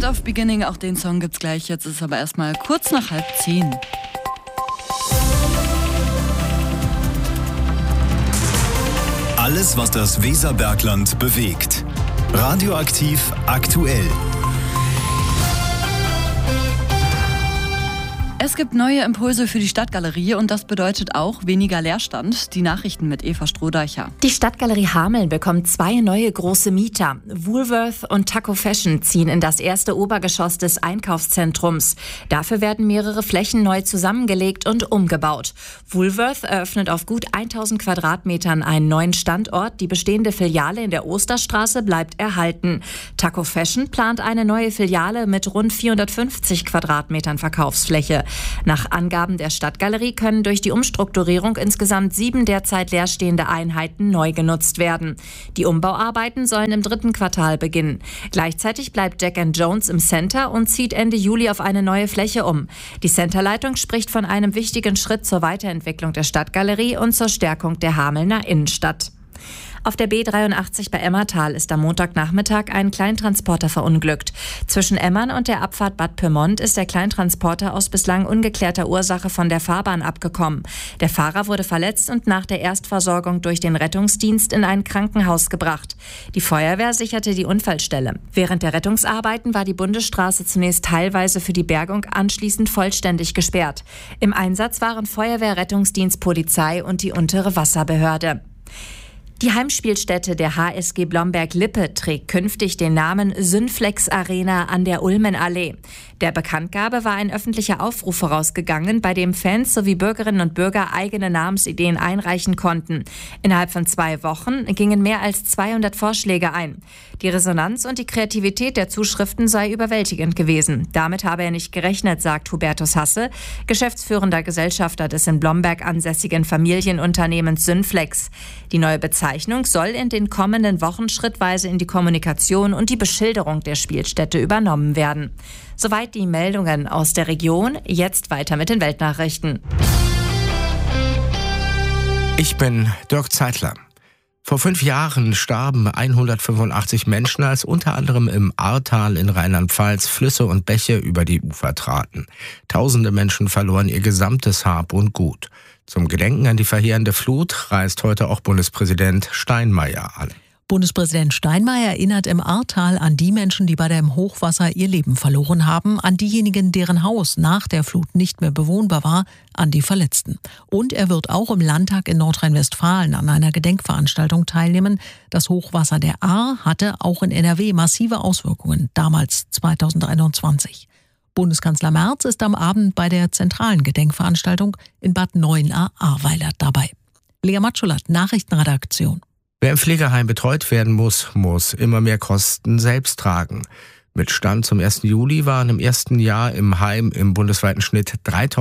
of Beginning, auch den Song gibt's gleich. Jetzt ist es aber erstmal kurz nach 9:30. Alles, was das Weserbergland bewegt. Radioaktiv aktuell. Es gibt neue Impulse für die Stadtgalerie und das bedeutet auch weniger Leerstand. Die Nachrichten mit Eva Strohdeicher. Die Stadtgalerie Hameln bekommt 2 neue große Mieter. Woolworth und Taco Fashion ziehen in das erste Obergeschoss des Einkaufszentrums. Dafür werden mehrere Flächen neu zusammengelegt und umgebaut. Woolworth eröffnet auf gut 1000 Quadratmetern einen neuen Standort. Die bestehende Filiale in der Osterstraße bleibt erhalten. Taco Fashion plant eine neue Filiale mit rund 450 Quadratmetern Verkaufsfläche. Nach Angaben der Stadtgalerie können durch die Umstrukturierung insgesamt 7 derzeit leerstehende Einheiten neu genutzt werden. Die Umbauarbeiten sollen im 3. Quartal beginnen. Gleichzeitig bleibt Jack & Jones im Center und zieht Ende Juli auf eine neue Fläche um. Die Centerleitung spricht von einem wichtigen Schritt zur Weiterentwicklung der Stadtgalerie und zur Stärkung der Hamelner Innenstadt. Auf der B83 bei Emmertal ist am Montagnachmittag ein Kleintransporter verunglückt. Zwischen Emmern und der Abfahrt Bad Pyrmont ist der Kleintransporter aus bislang ungeklärter Ursache von der Fahrbahn abgekommen. Der Fahrer wurde verletzt und nach der Erstversorgung durch den Rettungsdienst in ein Krankenhaus gebracht. Die Feuerwehr sicherte die Unfallstelle. Während der Rettungsarbeiten war die Bundesstraße zunächst teilweise für die Bergung, anschließend vollständig gesperrt. Im Einsatz waren Feuerwehr, Rettungsdienst, Polizei und die untere Wasserbehörde. Die Heimspielstätte der HSG Blomberg-Lippe trägt künftig den Namen Synflex Arena an der Ulmenallee. Der Bekanntgabe war ein öffentlicher Aufruf vorausgegangen, bei dem Fans sowie Bürgerinnen und Bürger eigene Namensideen einreichen konnten. Innerhalb von 2 Wochen gingen mehr als 200 Vorschläge ein. Die Resonanz und die Kreativität der Zuschriften sei überwältigend gewesen. Damit habe er nicht gerechnet, sagt Hubertus Hasse, geschäftsführender Gesellschafter des in Blomberg ansässigen Familienunternehmens Synflex. Die neue Bezeichnung soll in den kommenden Wochen schrittweise in die Kommunikation und die Beschilderung der Spielstätte übernommen werden. Soweit die Meldungen aus der Region. Jetzt weiter mit den Weltnachrichten. Ich bin Dirk Zeitler. Vor 5 Jahren starben 185 Menschen, als unter anderem im Ahrtal in Rheinland-Pfalz Flüsse und Bäche über die Ufer traten. Tausende Menschen verloren ihr gesamtes Hab und Gut. Zum Gedenken an die verheerende Flut reist heute auch Bundespräsident Steinmeier an. Bundespräsident Steinmeier erinnert im Ahrtal an die Menschen, die bei dem Hochwasser ihr Leben verloren haben, an diejenigen, deren Haus nach der Flut nicht mehr bewohnbar war, an die Verletzten. Und er wird auch im Landtag in Nordrhein-Westfalen an einer Gedenkveranstaltung teilnehmen. Das Hochwasser der Ahr hatte auch in NRW massive Auswirkungen, damals 2021. Bundeskanzler Merz ist am Abend bei der zentralen Gedenkveranstaltung in Bad Neuenahr-Ahrweiler dabei. Lea Matschulat, Nachrichtenredaktion. Wer im Pflegeheim betreut werden muss immer mehr Kosten selbst tragen. Mit Stand zum 1. Juli waren im ersten Jahr im Heim im bundesweiten Schnitt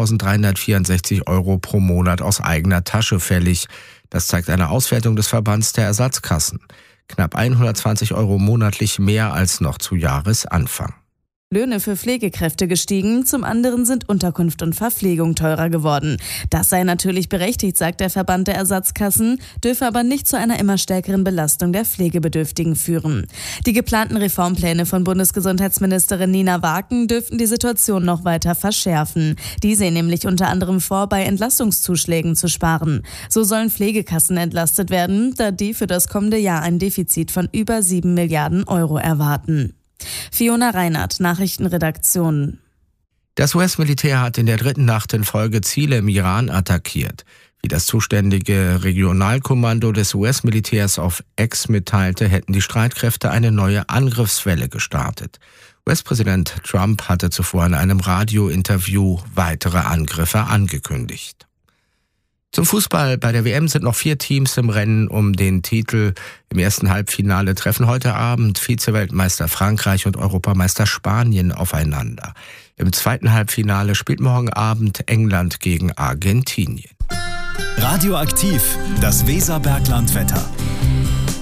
3.364 € pro Monat aus eigener Tasche fällig. Das zeigt eine Auswertung des Verbands der Ersatzkassen. Knapp 120 € monatlich mehr als noch zu Jahresanfang. Löhne für Pflegekräfte gestiegen, zum anderen sind Unterkunft und Verpflegung teurer geworden. Das sei natürlich berechtigt, sagt der Verband der Ersatzkassen, dürfe aber nicht zu einer immer stärkeren Belastung der Pflegebedürftigen führen. Die geplanten Reformpläne von Bundesgesundheitsministerin Nina Waken dürften die Situation noch weiter verschärfen. Die sehen nämlich unter anderem vor, bei Entlastungszuschlägen zu sparen. So sollen Pflegekassen entlastet werden, da die für das kommende Jahr ein Defizit von über 7 Milliarden € erwarten. Fiona Reinhardt, Nachrichtenredaktion. Das US-Militär hat in der 3. Nacht in Folge Ziele im Iran attackiert. Wie das zuständige Regionalkommando des US-Militärs auf X mitteilte, hätten die Streitkräfte eine neue Angriffswelle gestartet. US-Präsident Trump hatte zuvor in einem Radiointerview weitere Angriffe angekündigt. Zum Fußball. Bei der WM sind noch 4 Teams im Rennen um den Titel. Im ersten Halbfinale treffen heute Abend Vize-Weltmeister Frankreich und Europameister Spanien aufeinander. Im zweiten Halbfinale spielt morgen Abend England gegen Argentinien. Radioaktiv, das Weserberglandwetter.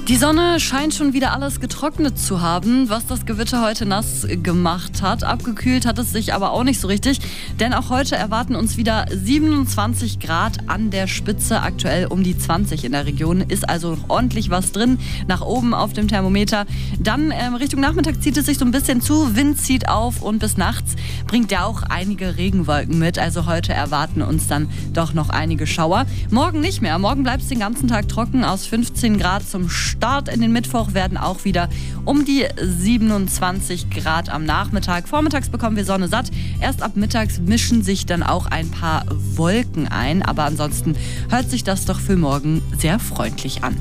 Die Sonne scheint schon wieder alles getrocknet zu haben, was das Gewitter heute nass gemacht hat. Abgekühlt hat es sich aber auch nicht so richtig, denn auch heute erwarten uns wieder 27 Grad an der Spitze, aktuell um die 20 in der Region. Ist also noch ordentlich was drin, nach oben auf dem Thermometer. Dann Richtung Nachmittag zieht es sich so ein bisschen zu, Wind zieht auf und bis nachts bringt ja auch einige Regenwolken mit. Also heute erwarten uns dann doch noch einige Schauer. Morgen nicht mehr, morgen bleibt es den ganzen Tag trocken. Aus 15 Grad zum Start in den Mittwoch werden auch wieder um die 27 Grad am Nachmittag. Vormittags bekommen wir Sonne satt. Erst ab mittags mischen sich dann auch ein paar Wolken ein. Aber ansonsten hört sich das doch für morgen sehr freundlich an.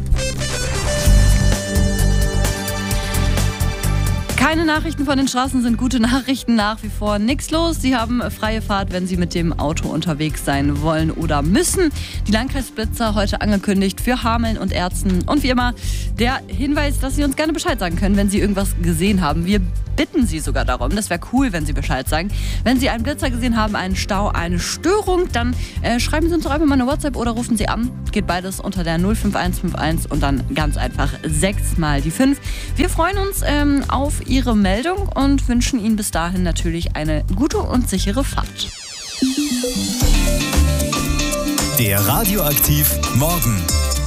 Keine Nachrichten von den Straßen sind gute Nachrichten, nach wie vor nichts los. Sie haben freie Fahrt, wenn Sie mit dem Auto unterwegs sein wollen oder müssen. Die Landkreisblitzer heute angekündigt für Hameln und Erzen. Und wie immer der Hinweis, dass Sie uns gerne Bescheid sagen können, wenn Sie irgendwas gesehen haben. Wir bitten Sie sogar darum, das wäre cool, wenn Sie Bescheid sagen. Wenn Sie einen Blitzer gesehen haben, einen Stau, eine Störung, dann schreiben Sie uns doch einfach mal eine WhatsApp oder rufen Sie an. Geht beides unter der 05151 und dann ganz einfach 6 mal die 5. Wir freuen uns auf Ihre Meldung und wünschen Ihnen bis dahin natürlich eine gute und sichere Fahrt. Der Radioaktiv Morgen.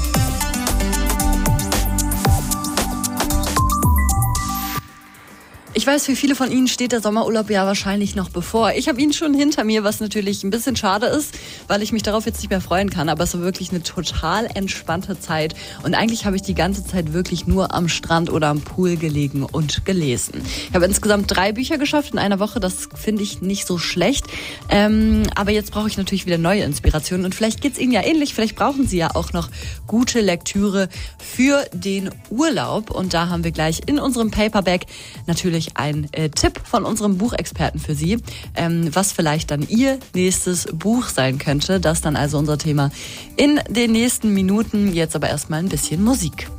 Ich weiß, für viele von Ihnen steht der Sommerurlaub ja wahrscheinlich noch bevor. Ich habe ihn schon hinter mir, was natürlich ein bisschen schade ist, weil ich mich darauf jetzt nicht mehr freuen kann. Aber es war wirklich eine total entspannte Zeit. Und eigentlich habe ich die ganze Zeit wirklich nur am Strand oder am Pool gelegen und gelesen. Ich habe insgesamt 3 Bücher geschafft in einer Woche. Das finde ich nicht so schlecht. Aber jetzt brauche ich natürlich wieder neue Inspirationen. Und vielleicht geht es Ihnen ja ähnlich. Vielleicht brauchen Sie ja auch noch gute Lektüre für den Urlaub. Und da haben wir gleich in unserem Paperback natürlich ein Tipp von unserem Buchexperten für Sie, was vielleicht dann Ihr nächstes Buch sein könnte. Das dann also unser Thema in den nächsten Minuten. Jetzt aber erstmal ein bisschen Musik.